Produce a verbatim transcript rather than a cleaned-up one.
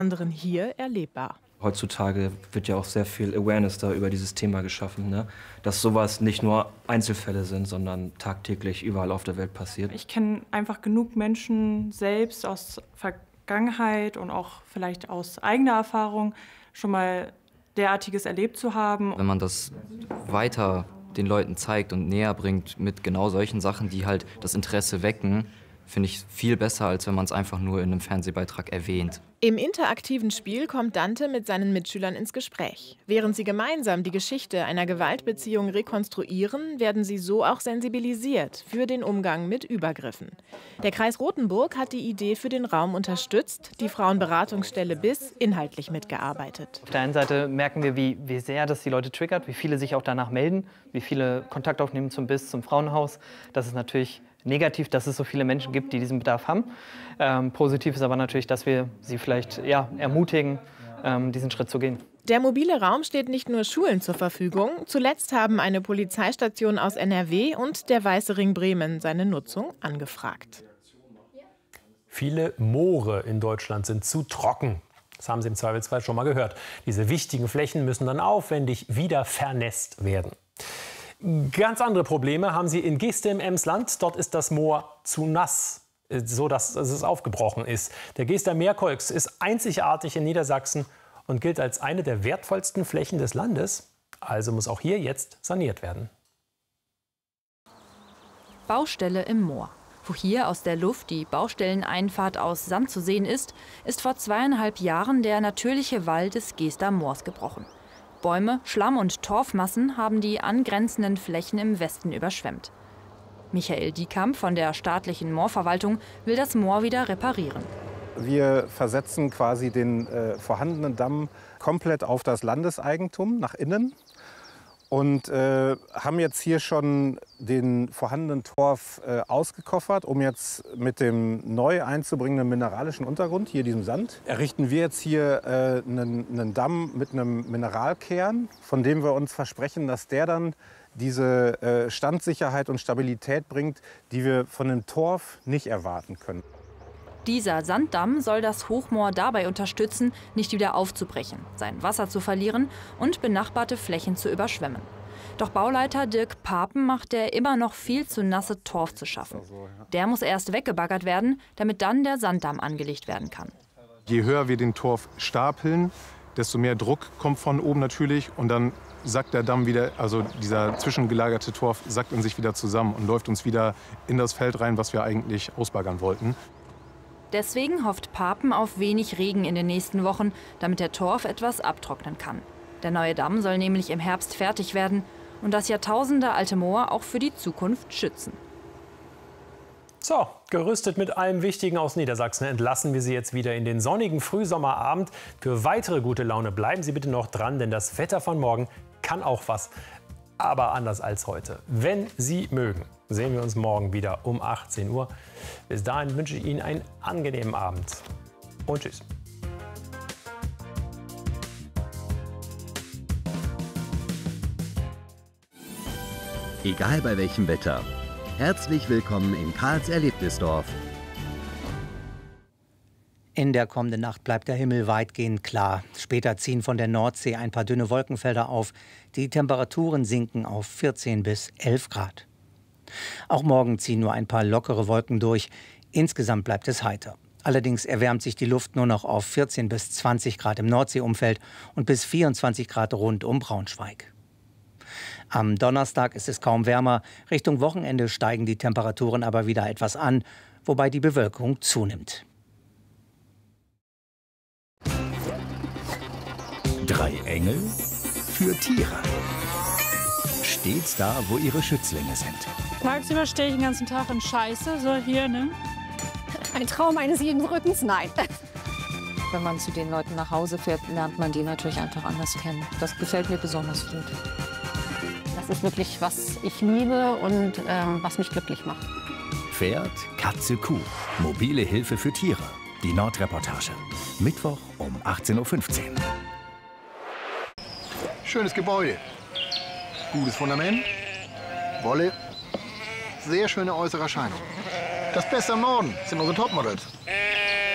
anderen hier erlebbar. Heutzutage wird ja auch sehr viel Awareness da über dieses Thema geschaffen, ne? Dass sowas nicht nur Einzelfälle sind, sondern tagtäglich überall auf der Welt passiert. Ich kenne einfach genug Menschen selbst aus Vergangenheit und auch vielleicht aus eigener Erfahrung schon mal derartiges erlebt zu haben. Wenn man das weiter den Leuten zeigt und näher bringt mit genau solchen Sachen, die halt das Interesse wecken, finde ich viel besser, als wenn man es einfach nur in einem Fernsehbeitrag erwähnt. Im interaktiven Spiel kommt Dante mit seinen Mitschülern ins Gespräch. Während sie gemeinsam die Geschichte einer Gewaltbeziehung rekonstruieren, werden sie so auch sensibilisiert für den Umgang mit Übergriffen. Der Kreis Rothenburg hat die Idee für den Raum unterstützt, die Frauenberatungsstelle B I S inhaltlich mitgearbeitet. Auf der einen Seite merken wir, wie, wie sehr das die Leute triggert, wie viele sich auch danach melden, wie viele Kontakt aufnehmen zum B I S, zum Frauenhaus. Das ist natürlich negativ, dass es so viele Menschen gibt, die diesen Bedarf haben. Ähm, positiv ist aber natürlich, dass wir sie vielleicht ja, ermutigen, ähm, diesen Schritt zu gehen. Der mobile Raum steht nicht nur Schulen zur Verfügung. Zuletzt haben eine Polizeistation aus N R W und der Weiße Ring Bremen seine Nutzung angefragt. Viele Moore in Deutschland sind zu trocken. Das haben Sie im Zweifelsfall schon mal gehört. Diese wichtigen Flächen müssen dann aufwendig wieder vernässt werden. Ganz andere Probleme haben sie in Geeste im Emsland. Dort ist das Moor zu nass, so dass es aufgebrochen ist. Der Geester Meerkolks ist einzigartig in Niedersachsen und gilt als eine der wertvollsten Flächen des Landes. Also muss auch hier jetzt saniert werden. Baustelle im Moor. Wo hier aus der Luft die Baustelleneinfahrt aus Sand zu sehen ist, ist vor zweieinhalb Jahren der natürliche Wall des Geester Moors gebrochen. Bäume, Schlamm und Torfmassen haben die angrenzenden Flächen im Westen überschwemmt. Michael Diekamp von der staatlichen Moorverwaltung will das Moor wieder reparieren. Wir versetzen quasi den äh, vorhandenen Damm komplett auf das Landeseigentum nach innen und äh, haben jetzt hier schon den vorhandenen Torf äh, ausgekoffert, um jetzt mit dem neu einzubringenden mineralischen Untergrund, hier diesem Sand, errichten wir jetzt hier äh, einen, einen Damm mit einem Mineralkern, von dem wir uns versprechen, dass der dann diese äh, Standsicherheit und Stabilität bringt, die wir von dem Torf nicht erwarten können. Dieser Sanddamm soll das Hochmoor dabei unterstützen, nicht wieder aufzubrechen, sein Wasser zu verlieren und benachbarte Flächen zu überschwemmen. Doch Bauleiter Dirk Papen macht der immer noch viel zu nasse Torf zu schaffen. Der muss erst weggebaggert werden, damit dann der Sanddamm angelegt werden kann. Je höher wir den Torf stapeln, desto mehr Druck kommt von oben natürlich und dann sackt der Damm wieder, also dieser zwischengelagerte Torf sackt in sich wieder zusammen und läuft uns wieder in das Feld rein, was wir eigentlich ausbaggern wollten. Deswegen hofft Papen auf wenig Regen in den nächsten Wochen, damit der Torf etwas abtrocknen kann. Der neue Damm soll nämlich im Herbst fertig werden und das jahrtausendealte Moor auch für die Zukunft schützen. So, gerüstet mit allem Wichtigen aus Niedersachsen entlassen wir Sie jetzt wieder in den sonnigen Frühsommerabend. Für weitere gute Laune bleiben Sie bitte noch dran, denn das Wetter von morgen kann auch was, aber anders als heute. Wenn Sie mögen, sehen wir uns morgen wieder um achtzehn Uhr. Bis dahin wünsche ich Ihnen einen angenehmen Abend und tschüss. Egal bei welchem Wetter. Herzlich willkommen in Karls Erlebnisdorf. In der kommenden Nacht bleibt der Himmel weitgehend klar. Später ziehen von der Nordsee ein paar dünne Wolkenfelder auf. Die Temperaturen sinken auf vierzehn bis elf Grad. Auch morgen ziehen nur ein paar lockere Wolken durch. Insgesamt bleibt es heiter. Allerdings erwärmt sich die Luft nur noch auf vierzehn bis zwanzig Grad im Nordseeumfeld und bis vierundzwanzig Grad rund um Braunschweig. Am Donnerstag ist es kaum wärmer. Richtung Wochenende steigen die Temperaturen aber wieder etwas an, wobei die Bewölkung zunimmt. Drei Engel für Tiere. Stets da, wo ihre Schützlinge sind. Tagsüber stehe ich den ganzen Tag in Scheiße, so hier, ne? Ein Traum eines jeden Rückens? Nein. Wenn man zu den Leuten nach Hause fährt, lernt man die natürlich einfach anders kennen. Das gefällt mir besonders gut. Das ist wirklich, was ich liebe und ähm, was mich glücklich macht. Pferd, Katze, Kuh. Mobile Hilfe für Tiere. Die Nordreportage. Mittwoch um achtzehn Uhr fünfzehn. Schönes Gebäude. Gutes Fundament. Wolle. Sehr schöne äußere Erscheinung. Das Beste am Norden sind unsere Topmodels.